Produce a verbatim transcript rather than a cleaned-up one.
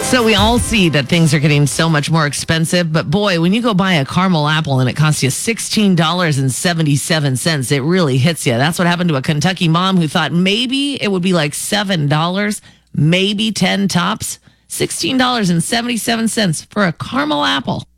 So we all see that things are getting so much more expensive, but boy, when you go buy a caramel apple and it costs you sixteen dollars and seventy-seven cents, it really hits you. That's what happened to a Kentucky mom who thought maybe it would be like seven dollars, maybe ten tops. sixteen dollars and seventy-seven cents for a caramel apple.